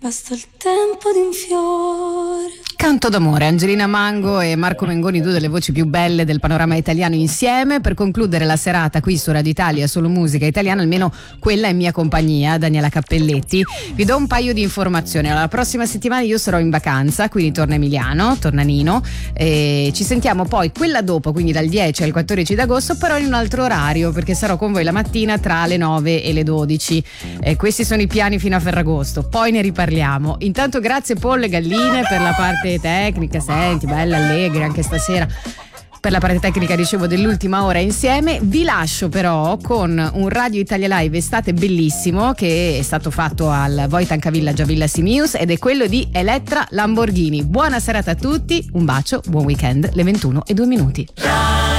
basta il tempo di un fiore. Canto d'amore, Angelina Mango e Marco Mengoni, due delle voci più belle del panorama italiano insieme, per concludere la serata qui su Radio Italia, solo musica italiana, almeno quella in mia compagnia, Daniela Cappelletti. Vi do un paio di informazioni. Allora, la prossima settimana io sarò in vacanza, quindi torna Emiliano, torna Nino, e ci sentiamo poi quella dopo, quindi dal 10 al 14 d'agosto, però in un altro orario, perché sarò con voi la mattina tra le 9 e le 12. Questi sono i piani fino a Ferragosto, poi ne riparliamo. Intanto grazie Pollo e Galline per la parte tecnica, senti, bella allegra anche stasera. Per la parte tecnica dicevo dell'ultima ora insieme. Vi lascio però con un Radio Italia Live estate bellissimo che è stato fatto al Wojtanka Village a Villa Simius ed è quello di Elettra Lamborghini. Buona serata a tutti, un bacio, buon weekend, le 21:02.